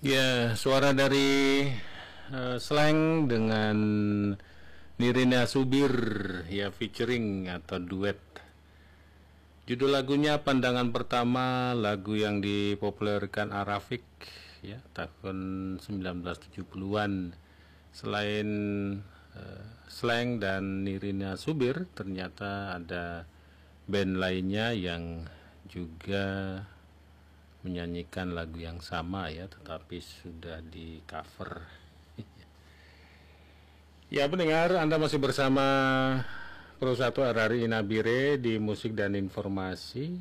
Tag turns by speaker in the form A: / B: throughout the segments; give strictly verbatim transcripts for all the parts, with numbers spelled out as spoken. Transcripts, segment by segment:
A: Ya, suara dari eh, Slank dengan Nirina Subir, ya, featuring atau duet. Judul lagunya Pandangan Pertama, lagu yang dipopulerkan Arafik, ya, tahun sembilan belas tujuh puluhan. Selain eh, Slank dan Nirina Subir, ternyata ada band lainnya yang juga menyanyikan lagu yang sama, ya, tetapi sudah di cover. Ya, pendengar, Anda masih bersama Pro satu R R I Nabire di Musik dan Informasi.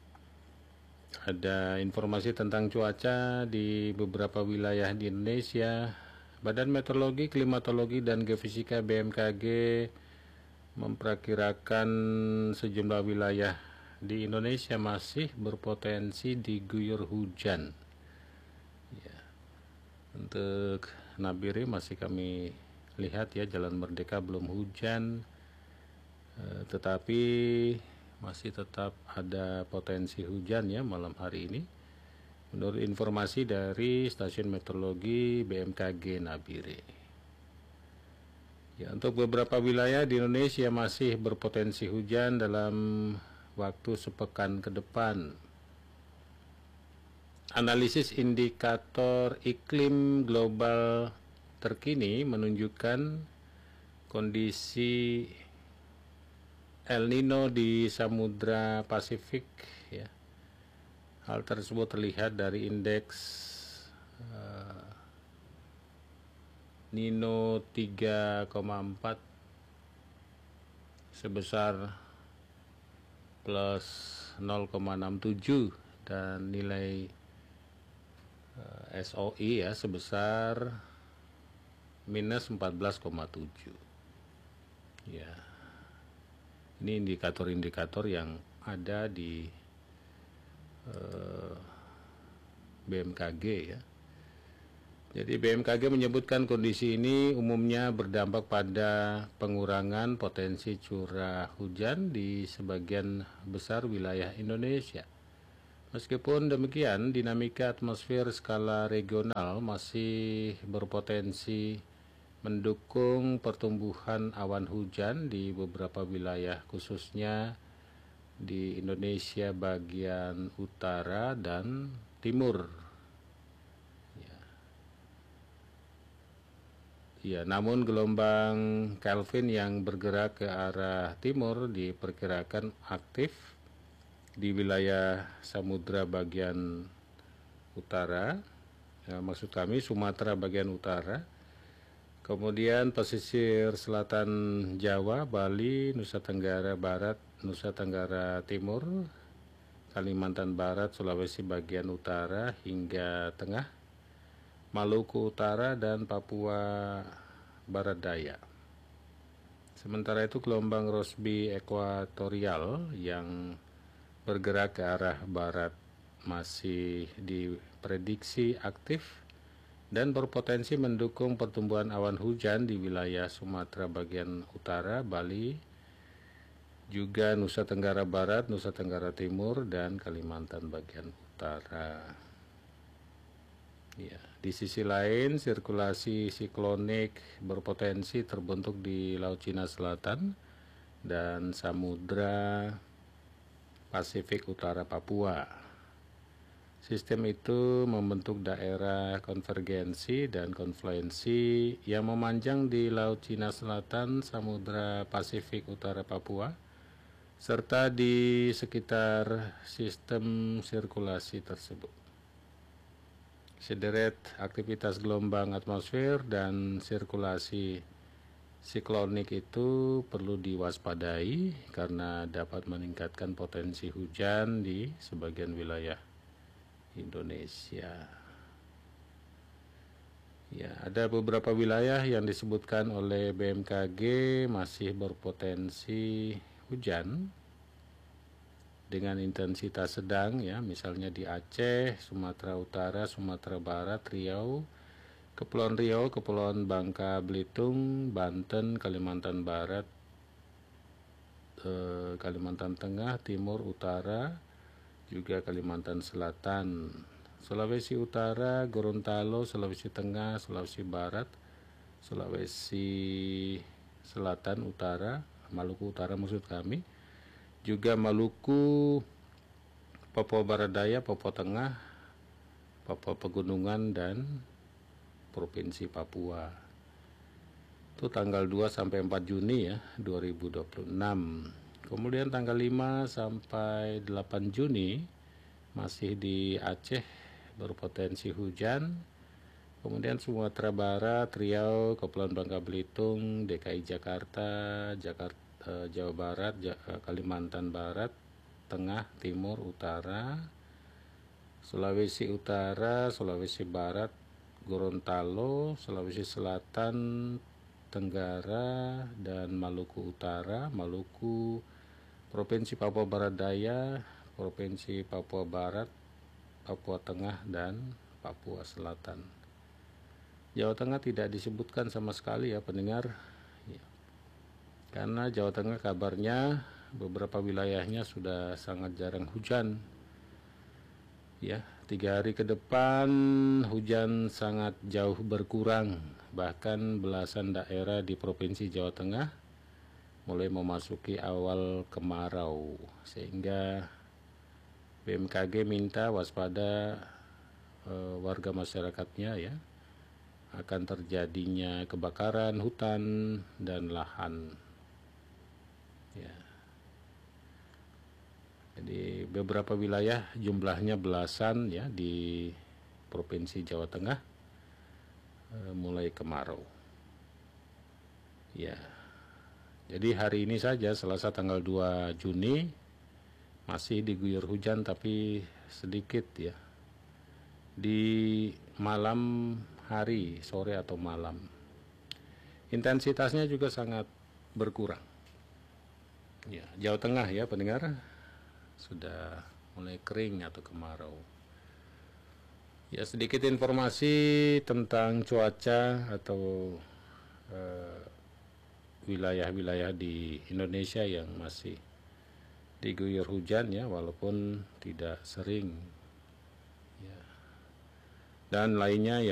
A: Ada informasi tentang cuaca di beberapa wilayah di Indonesia. Badan Meteorologi, Klimatologi, dan Geofisika B M K G memperkirakan sejumlah wilayah di Indonesia masih berpotensi diguyur hujan. Ya, untuk Nabire masih kami lihat, ya, Jalan Merdeka belum hujan, eh, tetapi masih tetap ada potensi hujan, ya, malam hari ini. Menurut informasi dari Stasiun Meteorologi B M K G Nabire. Ya, untuk beberapa wilayah di Indonesia masih berpotensi hujan dalam waktu sepekan ke depan. Analisis indikator iklim global terkini menunjukkan kondisi El Nino di Samudra Pasifik, ya. Hal tersebut terlihat dari indeks uh, Nino tiga koma empat sebesar plus nol koma enam tujuh dan nilai uh, S O I, ya, sebesar minus empat belas koma tujuh. Ya, ini indikator-indikator yang ada di uh, B M K G, ya. Jadi B M K G menyebutkan kondisi ini umumnya berdampak pada pengurangan potensi curah hujan di sebagian besar wilayah Indonesia. Meskipun demikian, dinamika atmosfer skala regional masih berpotensi mendukung pertumbuhan awan hujan di beberapa wilayah, khususnya di Indonesia bagian utara dan timur. Ya. Ya, namun gelombang Kelvin yang bergerak ke arah timur diperkirakan aktif di wilayah samudra bagian utara, ya, maksud kami Sumatera bagian utara, kemudian pesisir selatan Jawa, Bali, Nusa Tenggara Barat, Nusa Tenggara Timur, Kalimantan Barat, Sulawesi bagian utara hingga tengah, Maluku Utara, dan Papua Barat Daya. Sementara itu gelombang Rossby ekuatorial yang bergerak ke arah barat masih diprediksi aktif dan berpotensi mendukung pertumbuhan awan hujan di wilayah Sumatera bagian utara, Bali, juga Nusa Tenggara Barat, Nusa Tenggara Timur, dan Kalimantan bagian utara. Ya, di sisi lain, sirkulasi siklonik berpotensi terbentuk di Laut Cina Selatan dan Samudra Pasifik Utara Papua. Sistem itu membentuk daerah konvergensi dan konfluensi yang memanjang di Laut Cina Selatan, Samudra Pasifik Utara Papua, serta di sekitar sistem sirkulasi tersebut. Sederet aktivitas gelombang atmosfer dan sirkulasi siklonik itu perlu diwaspadai karena dapat meningkatkan potensi hujan di sebagian wilayah Indonesia. Ya, ada beberapa wilayah yang disebutkan oleh B M K G masih berpotensi hujan dengan intensitas sedang, ya, misalnya di Aceh, Sumatera Utara, Sumatera Barat, Riau, Kepulauan Riau, Kepulauan Bangka Belitung, Banten, Kalimantan Barat, eh, Kalimantan Tengah, Timur, Utara, juga Kalimantan Selatan, Sulawesi Utara, Gorontalo, Sulawesi Tengah, Sulawesi Barat, Sulawesi Selatan, Utara, Maluku Utara maksud kami, juga Maluku, Papua Barat Daya, Papua Tengah, Papua Pegunungan, dan Provinsi Papua. Itu tanggal dua sampai empat Juni ya, dua ribu dua puluh enam. Kemudian tanggal lima sampai delapan Juni masih di Aceh, berpotensi hujan. Kemudian Sumatera Barat, Riau, Kepulauan Bangka Belitung, D K I Jakarta, Jakarta, Jawa Barat, Kalimantan Barat, Tengah, Timur, Utara, Sulawesi Utara, Sulawesi Barat, Gorontalo, Sulawesi Selatan, Tenggara, dan Maluku Utara, Maluku, Provinsi Papua Barat Daya, Provinsi Papua Barat, Papua Tengah, dan Papua Selatan. Jawa Tengah tidak disebutkan sama sekali ya pendengar, ya. Karena Jawa Tengah kabarnya beberapa wilayahnya sudah sangat jarang hujan. Ya, tiga hari ke depan hujan sangat jauh berkurang, bahkan belasan daerah di Provinsi Jawa Tengah mulai memasuki awal kemarau, sehingga B M K G minta waspada e, warga masyarakatnya ya akan terjadinya kebakaran hutan dan lahan. Ya. Jadi beberapa wilayah jumlahnya belasan ya di Provinsi Jawa Tengah e, mulai kemarau. Ya. Jadi hari ini saja Selasa tanggal dua Juni masih diguyur hujan tapi sedikit ya. Di malam hari, sore atau malam. Intensitasnya juga sangat berkurang. Ya, Jawa Tengah ya pendengar sudah mulai kering atau kemarau. Ya, sedikit informasi tentang cuaca atau eh, wilayah-wilayah di Indonesia yang masih diguyur hujan ya, walaupun tidak sering ya. Dan lainnya ya